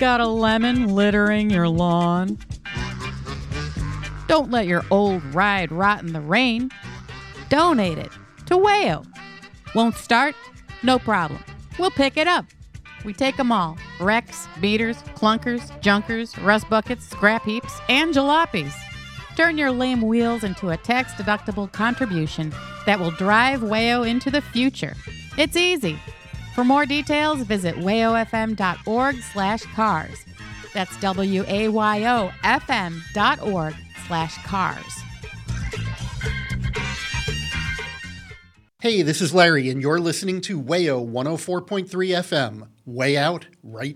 Got a lemon littering your lawn? Don't let your old ride rot in the rain. Donate it to WAYO. Won't start? No problem. We'll pick it up. We take them all. Wrecks, beaters, clunkers, junkers, rust buckets, scrap heaps, and jalopies. Turn your lame wheels into a tax-deductible contribution that will drive WAYO into the future. It's easy. For more details, visit wayofm.org/cars. That's WAYOFM.org/cars. Hey, this is Larry, and you're listening to WAYO 104.3 FM. Way out, right